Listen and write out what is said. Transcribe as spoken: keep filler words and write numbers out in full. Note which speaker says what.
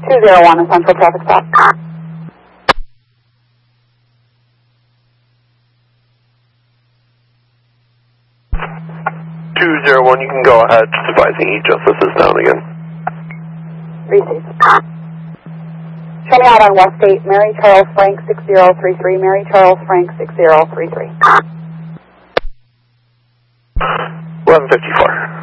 Speaker 1: two zero one, essential traffic stop.
Speaker 2: two zero one, you can go ahead, just advising E Justice is down again.
Speaker 1: Receive. Show me out on West eight, Mary Charles Frank six zero three three, Mary Charles Frank six zero three three.
Speaker 2: eleven fifty-four.